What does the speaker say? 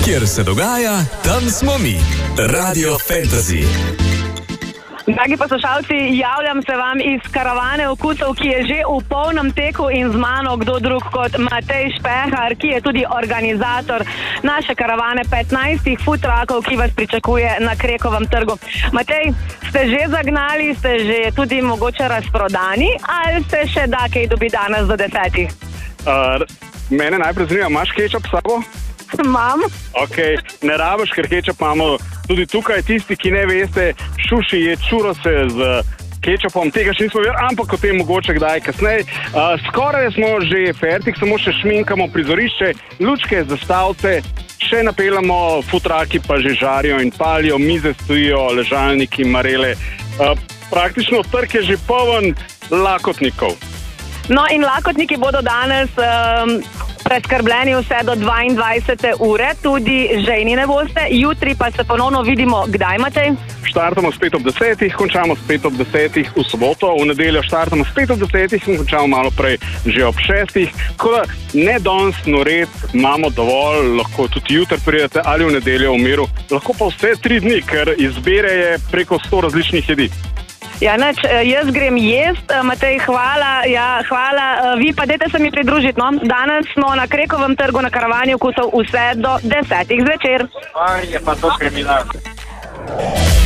Kjer se dogaja, tam smo mi. Radio Fantasy. Dragi poslušalci, javljam se vam iz karavane okusov, ki je že v polnem teku in z mano kdo drug kot Matej Špehar, ki je tudi organizator naše karavane 15 food truckov, ki vas pričakuje na Krekovem trgu. Matej, ste že zagnali, ste že tudi mogoče razprodani ali ste še da kaj dobi danes do 10? Mene najprej zanima, imaš kečap s sabo? Imam. Ok, ne rabiš, ker kečap imamo tudi tukaj. Tisti, ki ne veste, Šuši je čurose z kečapom, tega še nismo videli, ampak o tem mogoče kdaj kasneje. Skoraj smo že fertik, samo še šminkamo prizorišče, lučke, zastavce, še napeljamo, futraki pa že žarijo in palijo, mize stojijo, ležalniki, marele. Praktično trg je že poln lakotnikov. No in lakotniki bodo danes preskrbljeni vse do 22. ure, tudi žejni ne boste. Jutri pa se ponovno vidimo, kdaj, Matej? Štartamo spet ob 10, končamo spet ob 10 v soboto, v nedeljo štartamo spet ob 10 in končamo malo prej, že ob 6. Tako da ne danes noret, imamo dovolj, lahko tudi jutri pridete ali v nedeljo v miru, lahko pa vse 3 dni, ker izbire je preko 100 različnih jedi. Ja, neč, jaz grem jest, Matej, hvala, vi pa dajte se mi pridružiti, no? Danes smo na Krekovem trgu na karavani okusov vse do 10 zvečer. Je pa to kriminal.